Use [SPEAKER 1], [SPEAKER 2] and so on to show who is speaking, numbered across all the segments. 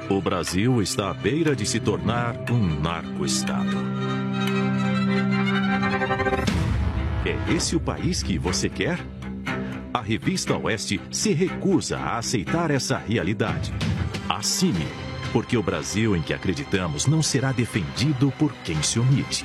[SPEAKER 1] O Brasil está à beira de se tornar um narco-estado. É esse o país que você quer? A revista Oeste se recusa a aceitar essa realidade. Assine, porque o Brasil em que acreditamos não será defendido por quem se omite.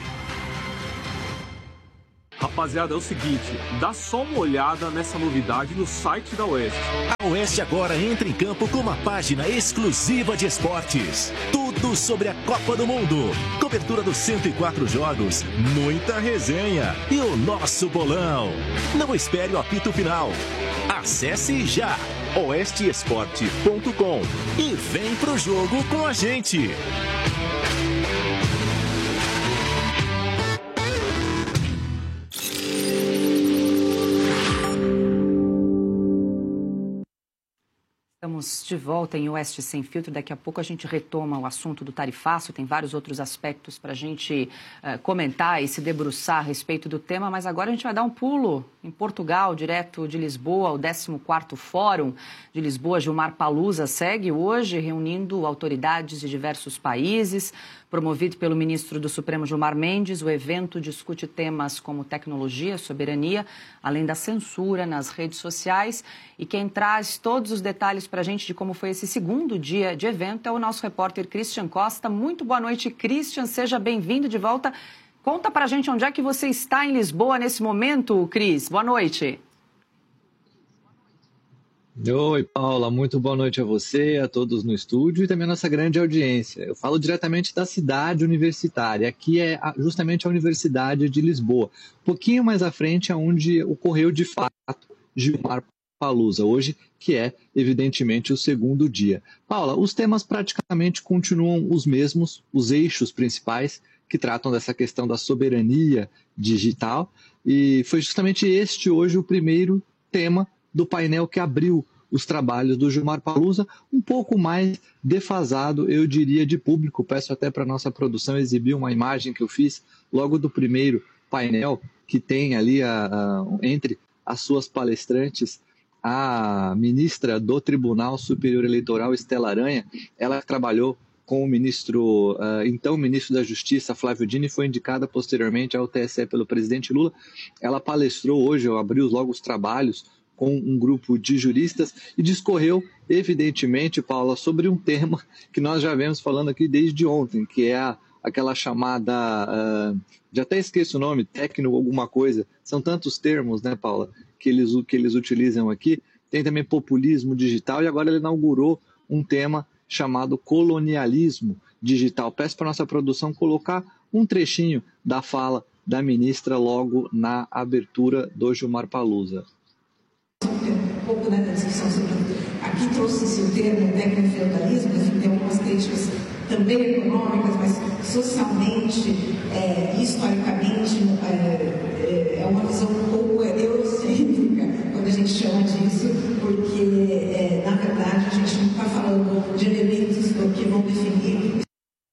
[SPEAKER 2] Rapaziada, é o seguinte, dá só uma olhada nessa novidade no site da Oeste.
[SPEAKER 3] A Oeste agora entra em campo com uma página exclusiva de esportes. Tudo sobre a Copa do Mundo. Cobertura dos 104 jogos, muita resenha e o nosso bolão. Não espere o apito final. Acesse já oesteesporte.com e vem pro jogo com a gente.
[SPEAKER 4] Estamos de volta em Oeste Sem Filtro. Daqui a pouco a gente retoma o assunto do tarifaço. Tem vários outros aspectos para a gente comentar e se debruçar a respeito do tema. Mas agora a gente vai dar um pulo em Portugal, direto de Lisboa. O 14º Fórum de Lisboa, Gilmar Palusa, segue hoje reunindo autoridades de diversos países. Promovido pelo ministro do Supremo Gilmar Mendes, o evento discute temas como tecnologia, soberania, além da censura nas redes sociais. E quem traz todos os detalhes para a gente de como foi esse segundo dia de evento é o nosso repórter Christian Costa. Muito boa noite, Christian. Seja bem-vindo de volta. Conta para a gente onde é que você está em Lisboa nesse momento, Cris. Boa noite.
[SPEAKER 5] Oi, Paula, muito boa noite a você, a todos no estúdio e também a nossa grande audiência. Eu falo diretamente da cidade universitária, aqui é justamente a Universidade de Lisboa, um pouquinho mais à frente onde ocorreu de fato Gilmar Palusa, hoje, que é evidentemente o segundo dia. Paula, os temas praticamente continuam os mesmos, os eixos principais que tratam dessa questão da soberania digital, e foi justamente este hoje o primeiro tema do painel que abriu os trabalhos do Gilmar Palusa, um pouco mais defasado, eu diria, de público. Peço até para a nossa produção exibir uma imagem que eu fiz logo do primeiro painel, que tem ali entre as suas palestrantes a ministra do Tribunal Superior Eleitoral, Estela Aranha. Ela trabalhou com o ministro, então ministro da Justiça, Flávio Dino, e foi indicada posteriormente ao TSE pelo presidente Lula. Ela palestrou hoje, abriu logo os trabalhos com um grupo de juristas e discorreu, evidentemente, Paula, sobre um tema que nós já vemos falando aqui desde ontem, que é aquela chamada, já até esqueço o nome, técnico alguma coisa, são tantos termos, né, Paula, que eles utilizam aqui. Tem também populismo digital e agora ele inaugurou um tema chamado colonialismo digital. Peço para a nossa produção colocar um trechinho da fala da ministra logo na abertura do Gilmar Palusa.
[SPEAKER 6] Um pouco da discussão sobre... Aqui trouxe-se o termo tecnofeudalismo, enfim, tem algumas críticas também econômicas, mas socialmente, historicamente, é uma visão um pouco eurocêntrica quando a gente chama disso, porque, na verdade, a gente não está falando de elementos que vão definir...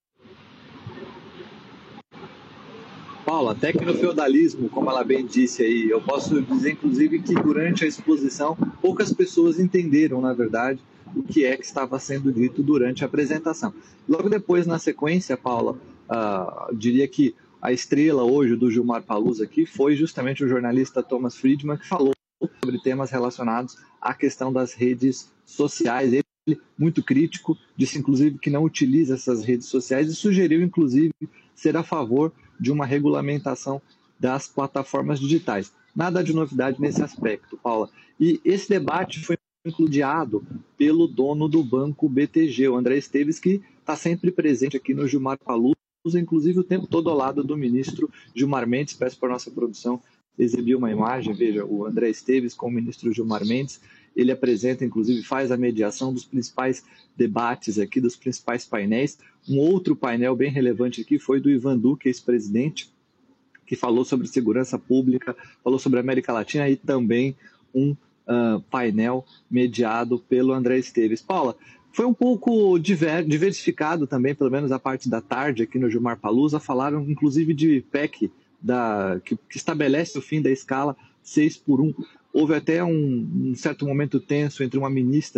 [SPEAKER 5] Paula, tecnofeudalismo, como ela bem disse aí, eu posso dizer, inclusive, que durante a exposição poucas pessoas entenderam, na verdade, o que é que estava sendo dito durante a apresentação. Logo depois, na sequência, Paula, diria que a estrela hoje do Gilmar Palusa aqui foi justamente o jornalista Thomas Friedman, que falou sobre temas relacionados à questão das redes sociais. Ele, muito crítico, disse, inclusive, que não utiliza essas redes sociais e sugeriu, inclusive, ser a favor de uma regulamentação das plataformas digitais. Nada de novidade nesse aspecto, Paula. E esse debate foi incluído pelo dono do banco BTG, o André Esteves, que está sempre presente aqui no Gilmar Palusa, inclusive o tempo todo ao lado do ministro Gilmar Mendes. Peço para a nossa produção exibir uma imagem. Veja, o André Esteves com o ministro Gilmar Mendes. Ele apresenta, inclusive, faz a mediação dos principais debates aqui, dos principais painéis. Um outro painel bem relevante aqui foi do Ivan Duque, ex-presidente, que falou sobre segurança pública, falou sobre a América Latina, e também um painel mediado pelo André Esteves. Paula, foi um pouco diversificado também, pelo menos a parte da tarde aqui no Gilmar Palusa. Falaram, inclusive, de PEC, que estabelece o fim da escala 6x1. Houve até um certo momento tenso entre uma ministra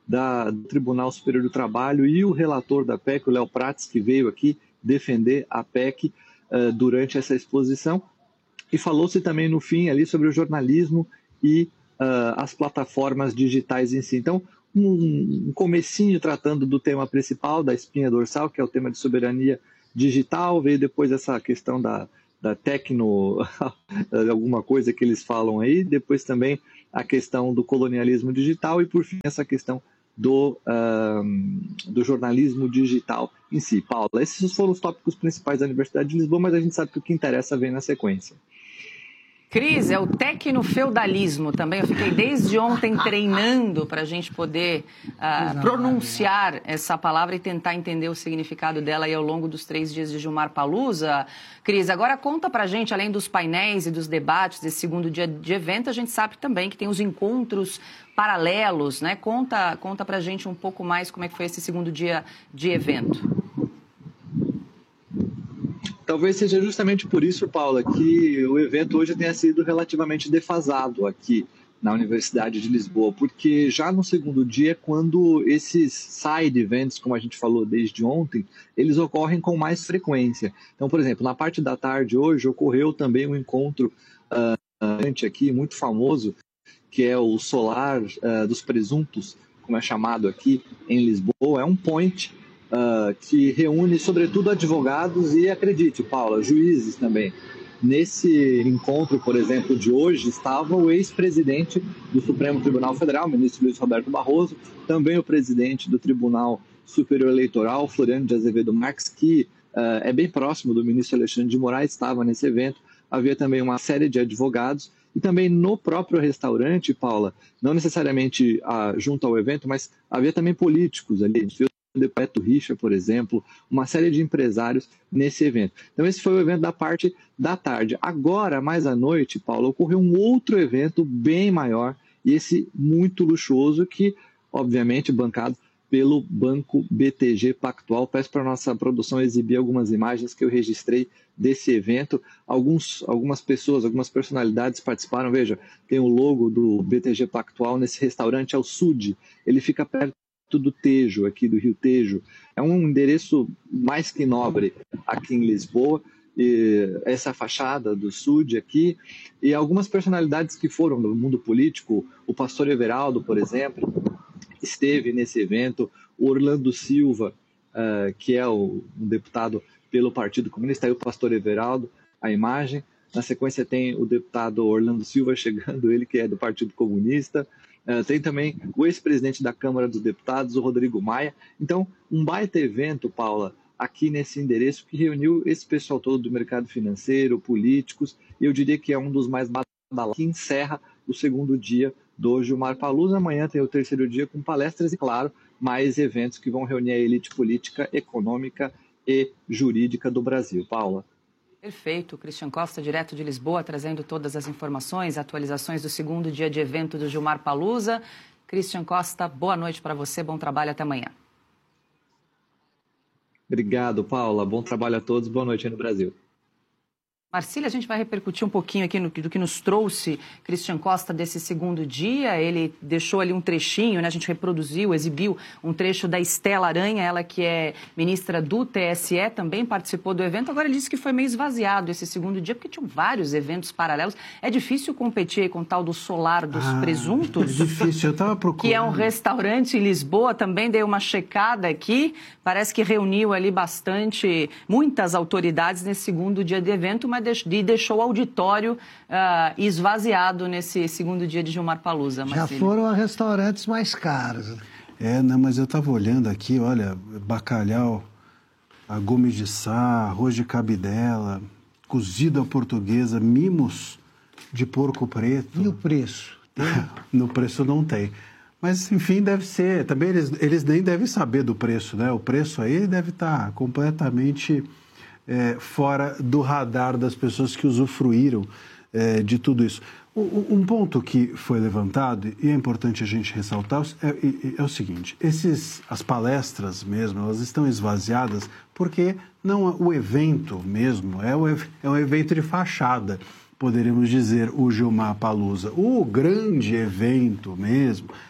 [SPEAKER 5] do Tribunal Superior do Trabalho e o relator da PEC, o Léo Prates, que veio aqui defender a PEC durante essa exposição. E falou-se também no fim ali sobre o jornalismo e as plataformas digitais em si. Então, um comecinho tratando do tema principal, da espinha dorsal, que é o tema de soberania digital, veio depois essa questão da tecno, alguma coisa que eles falam aí, depois também a questão do colonialismo digital e, por fim, essa questão do jornalismo digital em si. Paula, esses foram os tópicos principais da Universidade de Lisboa, mas a gente sabe que o que interessa vem na sequência.
[SPEAKER 4] Cris, é o tecnofeudalismo também. Eu fiquei desde ontem treinando para a gente poder pronunciar essa palavra e tentar entender o significado dela aí ao longo dos 3 dias de Gilmar Palusa. Cris, agora conta para a gente, além dos painéis e dos debates desse segundo dia de evento, a gente sabe também que tem os encontros paralelos, né? Conta para a gente um pouco mais como é que foi esse segundo dia de evento.
[SPEAKER 5] Talvez seja justamente por isso, Paula, que o evento hoje tenha sido relativamente defasado aqui na Universidade de Lisboa, porque já no segundo dia, quando esses side events, como a gente falou desde ontem, eles ocorrem com mais frequência. Então, por exemplo, na parte da tarde hoje ocorreu também um encontro aqui muito famoso, que é o Solar dos Presuntos, como é chamado aqui em Lisboa. É um point que reúne, sobretudo, advogados e, acredite, Paula, juízes também. Nesse encontro, por exemplo, de hoje, estava o ex-presidente do Supremo Tribunal Federal, o ministro Luiz Roberto Barroso, também o presidente do Tribunal Superior Eleitoral, Floriano de Azevedo Marques, que é bem próximo do ministro Alexandre de Moraes, estava nesse evento. Havia também uma série de advogados e também no próprio restaurante, Paula, não necessariamente junto ao evento, mas havia também políticos ali, o Beto Richa, por exemplo, uma série de empresários nesse evento. Então esse foi o evento da parte da tarde. Agora, mais à noite, Paulo, ocorreu um outro evento bem maior, e esse muito luxuoso, que obviamente bancado pelo Banco BTG Pactual. Peço para a nossa produção exibir algumas imagens que eu registrei desse evento. Algumas pessoas, algumas personalidades participaram. Veja, tem o logo do BTG Pactual nesse restaurante, é o Sud. Ele fica perto do Tejo, aqui do Rio Tejo. É um endereço mais que nobre aqui em Lisboa. E essa fachada do Sud aqui, e algumas personalidades que foram do mundo político, o pastor Everaldo, por exemplo, esteve nesse evento, o Orlando Silva, que é um deputado pelo Partido Comunista, aí o pastor Everaldo, a imagem. Na sequência tem o deputado Orlando Silva chegando, ele que é do Partido Comunista. Tem também o ex-presidente da Câmara dos Deputados, o Rodrigo Maia. Então, um baita evento, Paula, aqui nesse endereço, que reuniu esse pessoal todo do mercado financeiro, políticos, e eu diria que é um dos mais badalados, que encerra o segundo dia do Gilmar Palusa. Amanhã tem o terceiro dia com palestras e, claro, mais eventos que vão reunir a elite política, econômica e jurídica do Brasil. Paula.
[SPEAKER 4] Perfeito. Christian Costa, direto de Lisboa, trazendo todas as informações, atualizações do segundo dia de evento do Gilmar Palusa. Christian Costa, boa noite para você, bom trabalho, até amanhã.
[SPEAKER 5] Obrigado, Paula. Bom trabalho a todos, boa noite aí no Brasil.
[SPEAKER 4] Marcília, a gente vai repercutir um pouquinho aqui do que nos trouxe Christian Costa desse segundo dia. Ele deixou ali um trechinho, né? A gente reproduziu, exibiu um trecho da Estela Aranha, ela que é ministra do TSE, também participou do evento. Agora ele disse que foi meio esvaziado esse segundo dia, porque tinham vários eventos paralelos. É difícil competir aí com o tal do Solar dos Presuntos.
[SPEAKER 7] É difícil, eu estava procurando.
[SPEAKER 4] Que é um restaurante em Lisboa, também dei uma checada aqui. Parece que reuniu ali muitas autoridades nesse segundo dia de evento, mas deixou o auditório esvaziado nesse segundo dia de Gilmar Palusa.
[SPEAKER 7] Já foram a restaurantes mais caros. Mas eu estava olhando aqui, olha, bacalhau, a Gomes de Sá, arroz de cabidela, cozido à portuguesa, mimos de porco preto.
[SPEAKER 8] E o preço?
[SPEAKER 7] No preço não tem. Mas, enfim, deve ser. Também eles nem devem saber do preço, né? O preço aí deve estar completamente fora do radar das pessoas que usufruíram de tudo isso. Um ponto que foi levantado, e é importante a gente ressaltar, é o seguinte: as palestras mesmo, elas estão esvaziadas porque o evento mesmo é um evento de fachada, poderíamos dizer, o Gilmar Palusa. O grande evento mesmo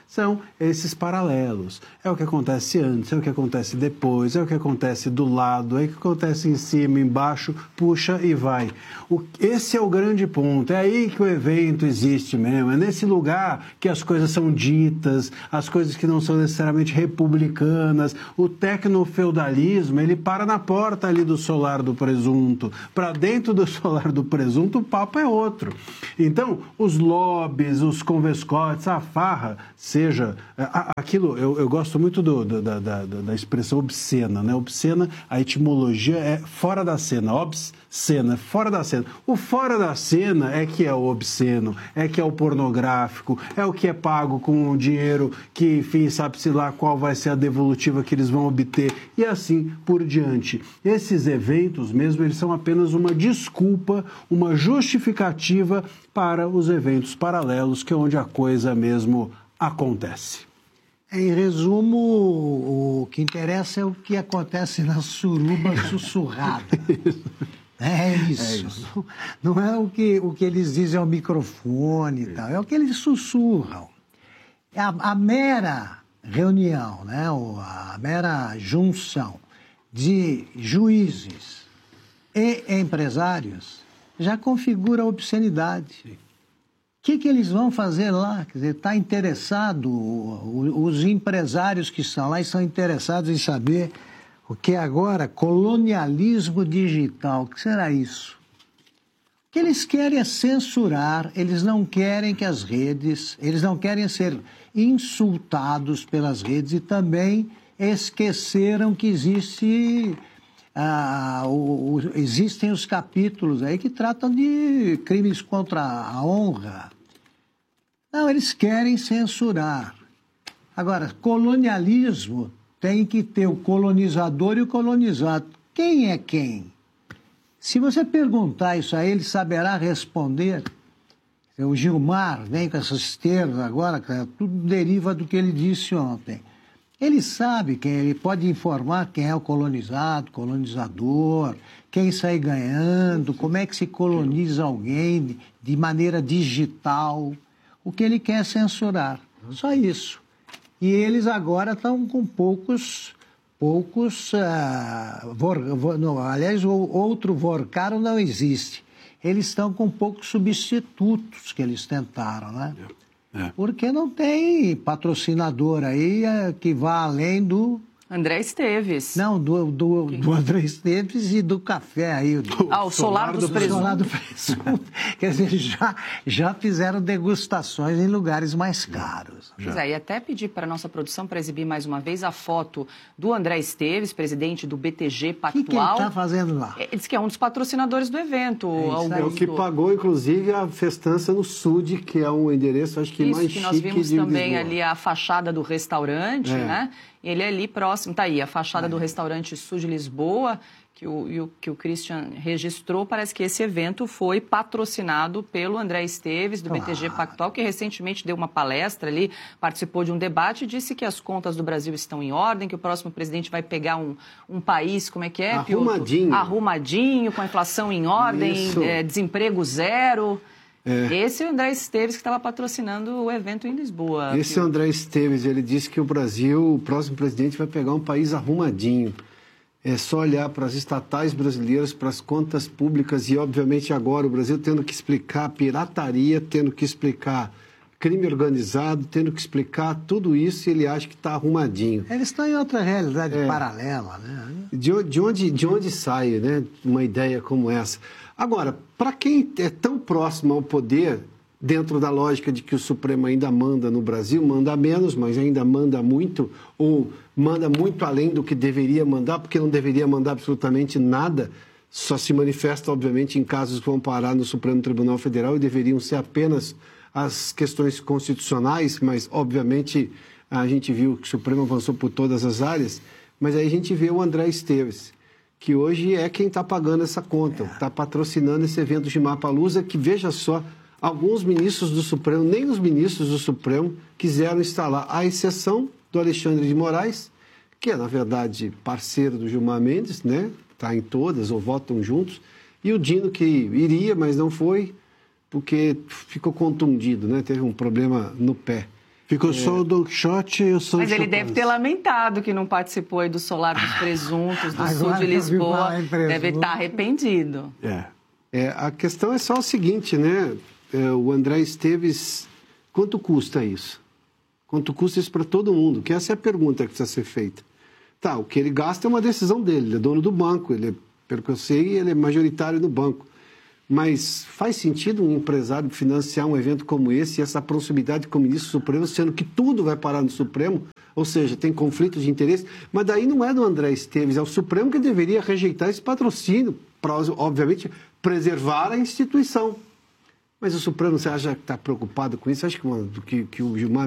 [SPEAKER 7] são esses paralelos. É o que acontece antes, é o que acontece depois, é o que acontece do lado, é o que acontece em cima, embaixo, puxa e vai. Esse é o grande ponto, é aí que o evento existe mesmo, é nesse lugar que as coisas são ditas, as coisas que não são necessariamente republicanas. O tecnofeudalismo, ele para na porta ali do solar do presunto. Para dentro do solar do presunto, o papo é outro. Então, os lobbies, os convescotes, a farra, seja... Aquilo, eu gosto muito da expressão obscena, né? Obscena, a etimologia é fora da cena. Obscena, fora da cena. O fora da cena é que é o obsceno, é que é o pornográfico, é o que é pago com o dinheiro que, enfim, sabe-se lá qual vai ser a devolutiva que eles vão obter e assim por diante. Esses eventos mesmo, eles são apenas uma desculpa, uma justificativa para os eventos paralelos, que é onde a coisa mesmo acontece.
[SPEAKER 8] Em resumo, o que interessa é o que acontece na suruba sussurrada. É isso. Não é o que eles dizem ao microfone e tal, é o que eles sussurram. A mera reunião, né? A mera junção de juízes e empresários já configura a obscenidade. O que eles vão fazer lá? Quer dizer, está interessado, os empresários que estão lá estão interessados em saber o que é agora colonialismo digital. O que será isso? O que eles querem é censurar, eles não querem que as redes, eles não querem ser insultados pelas redes e também esqueceram que existem os capítulos aí que tratam de crimes contra a honra. Não, eles querem censurar. Agora, colonialismo tem que ter o colonizador e o colonizado. Quem é quem? Se você perguntar isso a ele, saberá responder. O Gilmar vem com essas termos agora, tudo deriva do que ele disse ontem. Ele sabe ele pode informar quem é o colonizado, colonizador, quem sai ganhando, como é que se coloniza alguém de maneira digital. O que ele quer é censurar, só isso. E eles agora estão com poucos aliás, o outro Vorcaro não existe. Eles estão com poucos substitutos que eles tentaram, né? Porque não tem patrocinador aí que vá além do...
[SPEAKER 4] André Esteves.
[SPEAKER 8] Não, do André Esteves e do café aí.
[SPEAKER 4] O Solar dos Presuntos.
[SPEAKER 8] Solar do Presunto. Quer dizer, já fizeram degustações em lugares mais caros.
[SPEAKER 4] Pois é, e até pedir para a nossa produção para exibir mais uma vez a foto do André Esteves, presidente do BTG Pactual.
[SPEAKER 8] O que ele está fazendo lá?
[SPEAKER 4] Ele diz que é um dos patrocinadores do evento.
[SPEAKER 9] É o que pagou, inclusive, a festança no Sud, que é um endereço, acho que mais chique de Lisboa.
[SPEAKER 4] Isso, que nós vimos também ali a fachada do restaurante, né? Ele é ali próximo, tá aí, a fachada do restaurante Sul de Lisboa, que o Christian registrou. Parece que esse evento foi patrocinado pelo André Esteves, do BTG Pactual, que recentemente deu uma palestra ali, participou de um debate e disse que as contas do Brasil estão em ordem, que o próximo presidente vai pegar um país, como é que é?
[SPEAKER 9] Arrumadinho.
[SPEAKER 4] Arrumadinho, com a inflação em ordem, desemprego zero. Esse é o André Esteves que estava patrocinando o evento em Lisboa.
[SPEAKER 9] Esse é o André Esteves, ele disse que o Brasil, o próximo presidente, vai pegar um país arrumadinho. É só olhar para as estatais brasileiras, para as contas públicas e, obviamente, agora o Brasil tendo que explicar pirataria, tendo que explicar crime organizado, tendo que explicar tudo isso, e ele acha que está arrumadinho.
[SPEAKER 8] Eles estão em outra realidade paralela, né?
[SPEAKER 9] De onde sai, né, uma ideia como essa? Agora, para quem é tão próximo ao poder, dentro da lógica de que o Supremo ainda manda no Brasil, manda menos, mas ainda manda muito, ou manda muito além do que deveria mandar, porque não deveria mandar absolutamente nada, só se manifesta, obviamente, em casos que vão parar no Supremo Tribunal Federal e deveriam ser apenas as questões constitucionais, mas, obviamente, a gente viu que o Supremo avançou por todas as áreas, mas aí a gente vê o André Esteves, que hoje é quem está pagando essa conta, está patrocinando esse evento de Lollapalooza, que, veja só, alguns ministros do Supremo, nem os ministros do Supremo quiseram estar lá, à exceção do Alexandre de Moraes, que é, na verdade, parceiro do Gilmar Mendes, né? Está em todas, ou votam juntos, e o Dino, que iria, mas não foi, porque ficou contundido, né? Teve um problema no pé.
[SPEAKER 7] Ficou só o Don Quixote e o Sancho
[SPEAKER 4] Mas ele deve ter lamentado que não participou aí do Solar dos Presuntos, do sul de Lisboa. Deve estar arrependido.
[SPEAKER 9] A questão é só o seguinte, né? O André Esteves, quanto custa isso? Quanto custa isso para todo mundo? Que essa é a pergunta que precisa ser feita. Tá, o que ele gasta é uma decisão dele, ele é dono do banco, pelo que eu sei, ele é majoritário no banco. Mas faz sentido um empresário financiar um evento como esse e essa proximidade com o ministro Supremo, sendo que tudo vai parar no Supremo? Ou seja, tem conflito de interesse. Mas daí não é do André Esteves, é o Supremo que deveria rejeitar esse patrocínio para, obviamente, preservar a instituição. Mas o Supremo, você acha que está preocupado com isso? Acho que o Gilmar